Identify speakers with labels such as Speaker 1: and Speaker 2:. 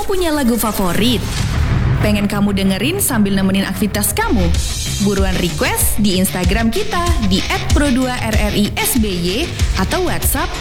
Speaker 1: punya lagu favorit? Pengen kamu dengerin sambil nemenin aktivitas kamu? Buruan request di Instagram kita di @pro2rrisby atau WhatsApp